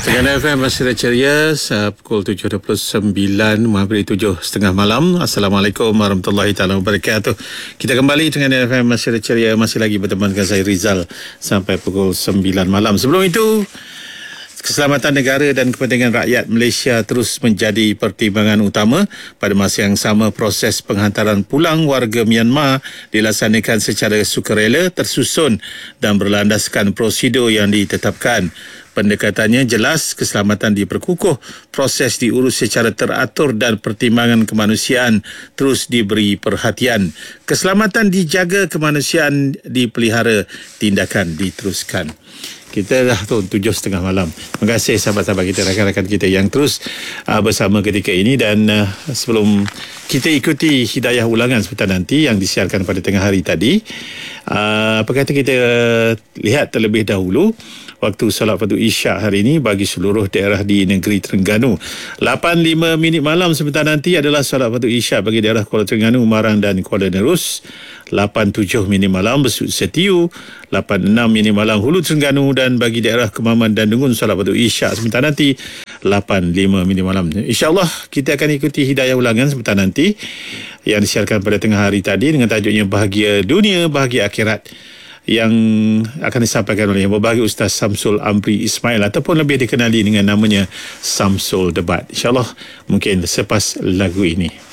Dengan FM Masyarakat Ceria pukul 7.29 menghampiri 7.30 malam. Assalamualaikum warahmatullahi taala wabarakatuh. Kita kembali dengan FM Masyarakat Ceria, masih lagi berteman dengan saya Rizal sampai pukul 9 malam. Sebelum itu, keselamatan negara dan kepentingan rakyat Malaysia terus menjadi pertimbangan utama. Pada masa yang sama, proses penghantaran pulang warga Myanmar dilaksanakan secara sukarela, tersusun dan berlandaskan prosedur yang ditetapkan. Pendekatannya jelas, keselamatan diperkukuh, proses diurus secara teratur dan pertimbangan kemanusiaan terus diberi perhatian. Keselamatan dijaga, kemanusiaan dipelihara, tindakan diteruskan. Kita dah 7.30 malam. Terima kasih sahabat-sahabat kita, rakan-rakan kita yang terus bersama ketika ini. Dan sebelum kita ikuti hidayah ulangan sebentar nanti yang disiarkan pada tengah hari tadi, apa kata kita lihat terlebih dahulu waktu solat fardu Isyak hari ini bagi seluruh daerah di negeri Terengganu. 8.05 malam sebentar nanti adalah solat fardu Isyak bagi daerah Kuala Terengganu, Marang dan Kuala Nerus. 8.07 malam Besut Setiu. 8.06 malam Hulu Terengganu, dan bagi daerah Kemaman dan Dungun solat fardu Isyak sebentar nanti 8.05 malam. InsyaAllah kita akan ikuti hidayah ulangan sebentar nanti yang disiarkan pada tengah hari tadi dengan tajuknya Bahagia Dunia, Bahagia Akhirat, yang akan disampaikan oleh Yang Berbahagia Ustaz Samsul Amri Ismail, ataupun lebih dikenali dengan namanya Samsul Debat. InsyaAllah mungkin selepas lagu ini.